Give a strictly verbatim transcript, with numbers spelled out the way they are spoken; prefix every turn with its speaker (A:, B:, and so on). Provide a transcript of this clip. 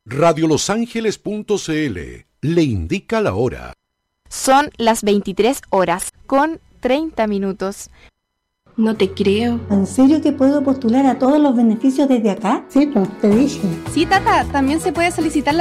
A: radiolosangeles punto c l le indica la hora.
B: Son las veintitrés horas con treinta minutos.
C: No te creo.
D: ¿En serio que puedo postular a todos los beneficios desde acá?
E: Sí, pues, te dije.
C: Sí, tata, también se puede solicitar la